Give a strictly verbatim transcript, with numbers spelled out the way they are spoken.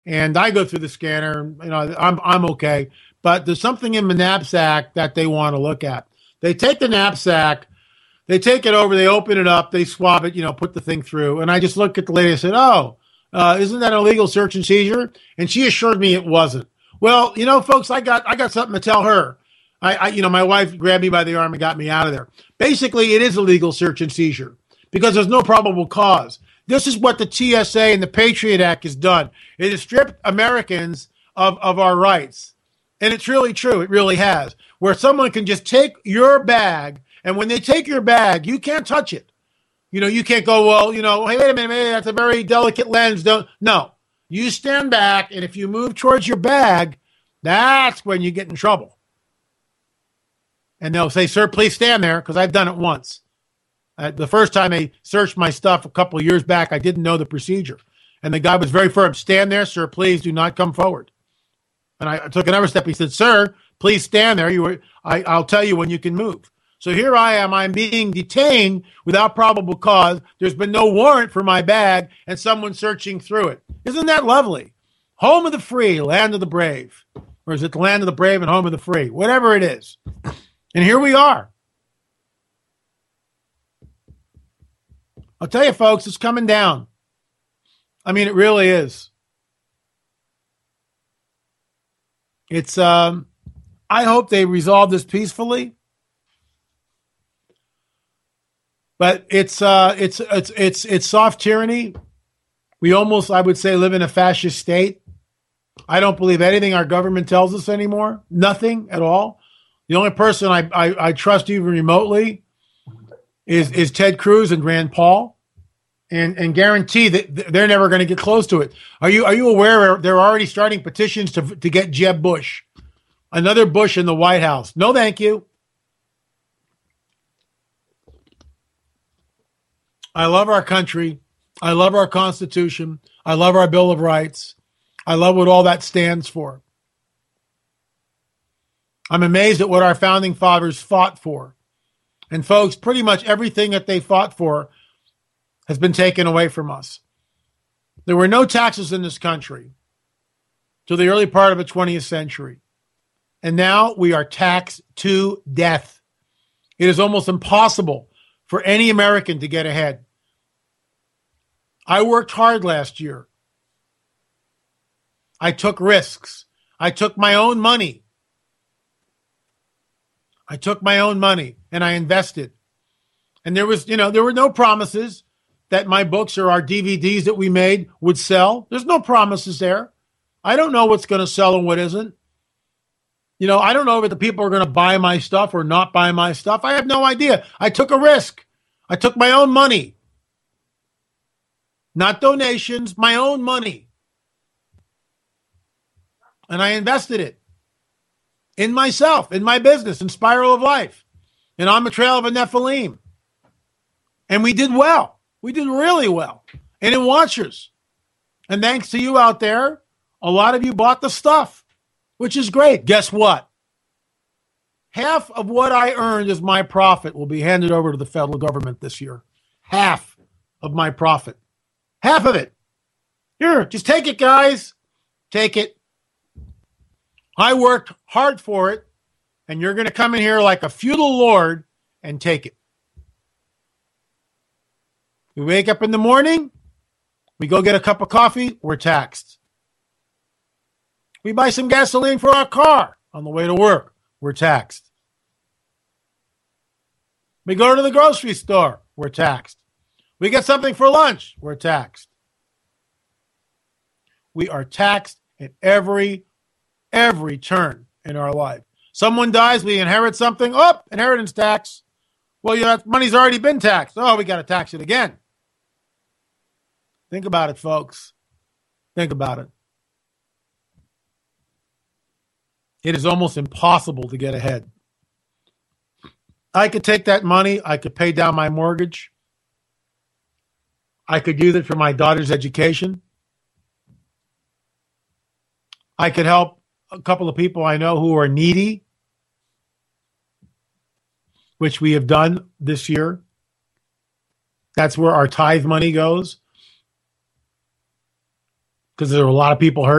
and I go through the scanner. You know, I'm I'm okay, but there's something in the knapsack that they want to look at. They take the knapsack, they take it over, they open it up, they swab it, you know, put the thing through, and I just look at the lady and said, "Oh, uh, isn't that an illegal search and seizure?" And she assured me it wasn't. Well, you know, folks, I got I got something to tell her. I, I you know, my wife grabbed me by the arm and got me out of there. Basically, it is a legal search and seizure because there's no probable cause. This is what the T S A and the Patriot Act has done. It has stripped Americans of, of our rights. And it's really true. It really has. Where someone can just take your bag, and when they take your bag, you can't touch it. You know, you can't go, well, you know, hey, wait a minute, man, that's a very delicate lens. Don't. No. You stand back, and if you move towards your bag, that's when you get in trouble. And they'll say, "Sir, please stand there," because I've done it once. Uh, the first time they searched my stuff a couple of years back, I didn't know the procedure. And the guy was very firm. "Stand there, sir. Please do not come forward." And I took another step. He said, "Sir, please stand there. You, were, I, I'll tell you when you can move." So here I am. I'm being detained without probable cause. There's been no warrant for my bag, and someone's searching through it. Isn't that lovely? Home of the free, land of the brave. Or is it the land of the brave and home of the free? Whatever it is. And here we are. I'll tell you, folks, it's coming down. I mean, it really is. It's, um, I hope they resolve this peacefully. But it's, uh, it's, it's, it's, it's soft tyranny. We almost, I would say, live in a fascist state. I don't believe anything our government tells us anymore. Nothing at all. The only person I, I, I trust even remotely is, is Ted Cruz and Rand Paul, and, and guarantee that they're never going to get close to it. Are you, are you aware they're already starting petitions to, to get Jeb Bush, another Bush in the White House? No, thank you. I love our country. I love our Constitution. I love our Bill of Rights. I love what all that stands for. I'm amazed at what our founding fathers fought for. And folks, pretty much everything that they fought for has been taken away from us. There were no taxes in this country till the early part of the twentieth century. And now we are taxed to death. It is almost impossible for any American to get ahead. I worked hard last year. I took risks. I took my own money. I took my own money and I invested. And there was, you know, there were no promises that my books or our D V Ds that we made would sell. There's no promises there. I don't know what's going to sell and what isn't. You know, I don't know if the people are going to buy my stuff or not buy my stuff. I have no idea. I took a risk. I took my own money. Not donations, my own money. And I invested it in myself, in my business, in Spiral of Life, and on the Trail of a Nephilim. And we did well. We did really well. And in Watchers. And thanks to you out there, a lot of you bought the stuff, which is great. Guess what? Half of what I earned as my profit will be handed over to the federal government this year. Half of my profit. Half of it. Here, just take it, guys. Take it. I worked hard for it, and you're going to come in here like a feudal lord and take it. We wake up in the morning, we go get a cup of coffee, we're taxed. We buy some gasoline for our car on the way to work, we're taxed. We go to the grocery store, we're taxed. We get something for lunch, we're taxed. We are taxed at every Every turn in our life. Someone dies, we inherit something. Oh, inheritance tax. Well, yeah, that money's already been taxed. Oh, we got to tax it again. Think about it, folks. Think about it. It is almost impossible to get ahead. I could take that money. I could pay down my mortgage. I could use it for my daughter's education. I could help a couple of people I know who are needy, which we have done this year. That's where our tithe money goes. because there were a lot of people hurt.